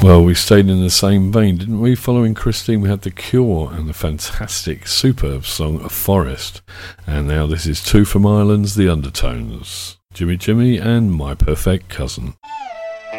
Well, we stayed in the same vein, didn't we? Following Christine, we had The Cure and the fantastic, superb song Forest. And now this is Two from Ireland's The Undertones. Jimmy Jimmy and My Perfect Cousin.